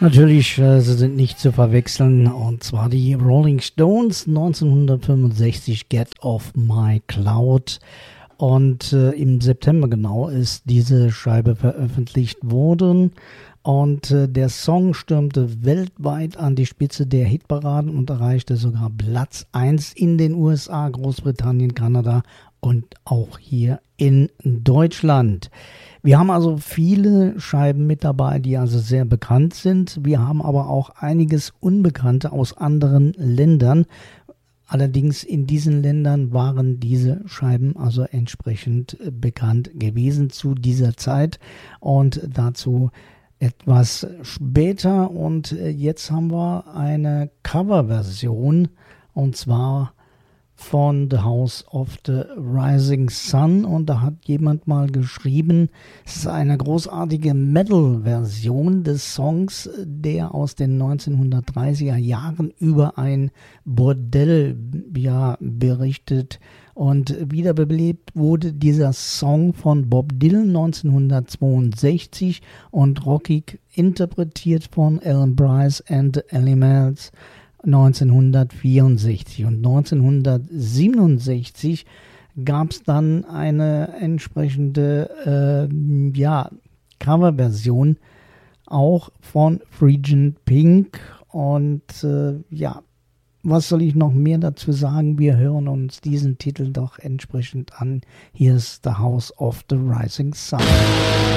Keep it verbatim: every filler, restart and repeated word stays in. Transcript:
Natürlich, äh, sie sind nicht zu verwechseln, und zwar die Rolling Stones neunzehnhundertfünfundsechzig, Get Off My Cloud. Und äh, im September genau ist diese Scheibe veröffentlicht worden. Und äh, der Song stürmte weltweit an die Spitze der Hitparaden und erreichte sogar Platz eins in den U S A, Großbritannien, Kanada und auch hier in Deutschland. Wir haben also viele Scheiben mit dabei, die also sehr bekannt sind. Wir haben aber auch einiges Unbekannte aus anderen Ländern. Allerdings in diesen Ländern waren diese Scheiben also entsprechend bekannt gewesen zu dieser Zeit, und dazu etwas später. Und jetzt haben wir eine Coverversion, und zwar von The House of the Rising Sun, und da hat jemand mal geschrieben, es ist eine großartige Metal-Version des Songs, der aus den neunzehnhundertdreißiger Jahren über ein Bordell ja, berichtet. Und wiederbelebt wurde dieser Song von Bob Dylan neunzehnhundertzweiundsechzig und rockig interpretiert von Alan Bryce and the Animals neunzehnhundertvierundsechzig. Und neunzehnhundertsiebenundsechzig gab es dann eine entsprechende äh, ja, Coverversion auch von Phrygian Pink. Und äh, ja, was soll ich noch mehr dazu sagen? Wir hören uns diesen Titel doch entsprechend an. Hier ist The House of the Rising Sun.